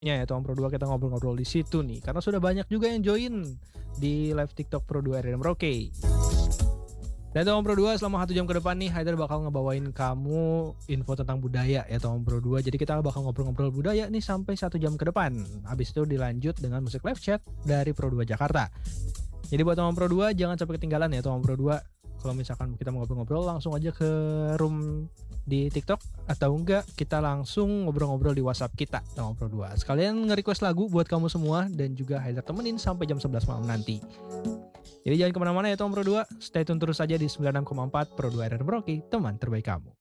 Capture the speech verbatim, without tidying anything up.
Ya, Teman Pro dua kita ngobrol-ngobrol di situ nih, karena sudah banyak juga yang join di live TikTok Pro dua R D Merauke. Dan Teman Pro dua selama satu jam ke depan nih, Haider bakal ngebawain kamu info tentang budaya ya Teman Pro dua. Jadi kita bakal ngobrol-ngobrol budaya nih sampai satu jam ke depan. Habis itu dilanjut dengan musik live chat dari Pro dua Jakarta. Jadi buat Teman Pro dua jangan sampai ketinggalan ya Teman Pro dua. Kalau misalkan kita mau ngobrol-ngobrol langsung aja ke room di TikTok atau enggak kita langsung ngobrol-ngobrol di WhatsApp kita Teman Pro dua. Sekalian nge-request lagu buat kamu semua dan juga Haider temenin sampai jam sebelas malam nanti. Jadi jangan kemana-mana ya Teman Pro dua, stay tune terus aja di sembilan puluh enam koma empat Pro dua R R Merauke, teman terbaik kamu.